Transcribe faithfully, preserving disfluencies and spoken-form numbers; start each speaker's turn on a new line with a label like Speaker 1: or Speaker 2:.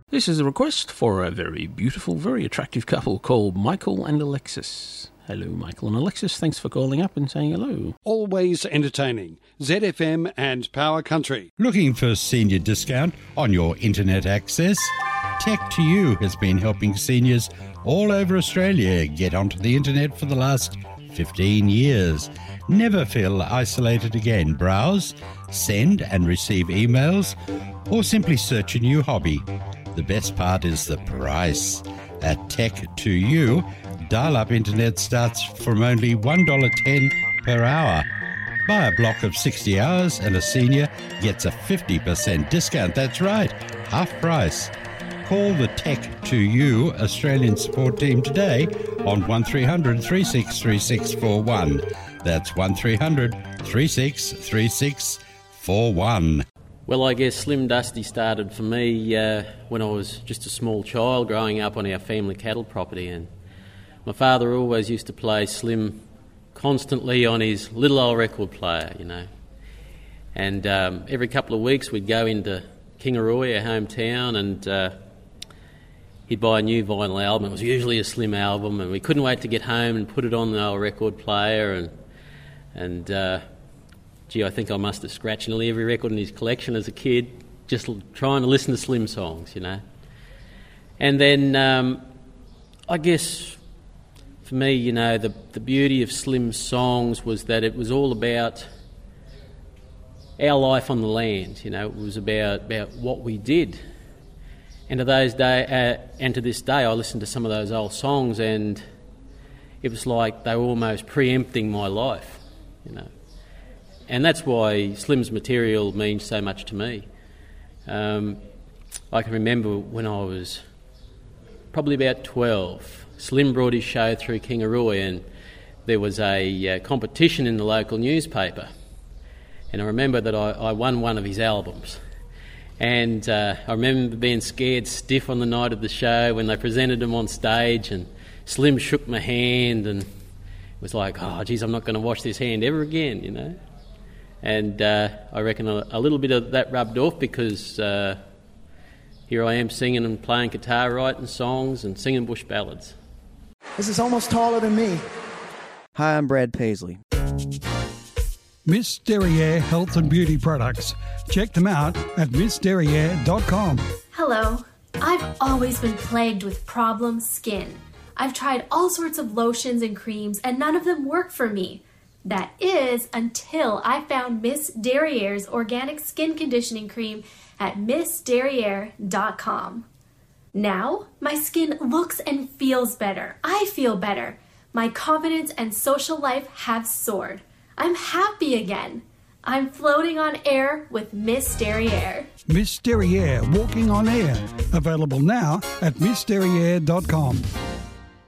Speaker 1: This is a request for a very beautiful, very attractive couple called Michael and Alexis. Hello, Michael and Alexis. Thanks for calling up and saying hello.
Speaker 2: Always entertaining. Z F M and Power Country.
Speaker 3: Looking for a senior discount on your internet access? Tech to You has been helping seniors all over Australia get onto the internet for the last fifteen years. Never feel isolated again. Browse, send and receive emails, or simply search a new hobby. The best part is the price. At Tech to You, dial-up internet starts from only one dollar ten per hour. Buy a block of sixty hours and a senior gets a fifty percent discount. That's right, half price. Call the Tech to You Australian support team today on one three hundred, three six three six four one. That's one three hundred, three six three six four one.
Speaker 4: Well, I guess Slim Dusty started for me uh, when I was just a small child growing up on our family cattle property, and my father always used to play Slim constantly on his little old record player, you know. And um, every couple of weeks we'd go into Kingaroy, our hometown, and uh, he'd buy a new vinyl album. It was usually a Slim album, and we couldn't wait to get home and put it on the old record player. And and uh, gee, I think I must have scratched nearly every record in his collection as a kid, just l- trying to listen to Slim songs, you know. And then um, I guess for me, you know, the the beauty of Slim's songs was that it was all about our life on the land. You know, it was about about what we did. And to those day, uh, and to this day, I listen to some of those old songs, and it was like they were almost preempting my life, you know. And that's why Slim's material means so much to me. Um, I can remember when I was probably about twelve, Slim brought his show through Kingaroy, and there was a uh, competition in the local newspaper. And I remember that I, I won one of his albums. And uh, I remember being scared stiff on the night of the show when they presented him on stage, and Slim shook my hand and was like, oh, geez, I'm not going to wash this hand ever again, you know. And uh, I reckon a, a little bit of that rubbed off, because uh, here I am singing and playing guitar, writing songs and singing bush ballads.
Speaker 5: This is almost taller than me.
Speaker 6: Hi, I'm Brad Paisley.
Speaker 7: Miss Derriere Health and Beauty Products. Check them out at miss derriere dot com.
Speaker 8: Hello. I've always been plagued with problem skin. I've tried all sorts of lotions and creams, and none of them work for me. That is until I found Miss Derriere's organic skin conditioning cream at miss derriere dot com. Now, my skin looks and feels better. I feel better. My confidence and social life have soared. I'm happy again. I'm floating on air with Miss Derriere.
Speaker 7: Miss Derriere Walking on Air. Available now at miss derriere dot com.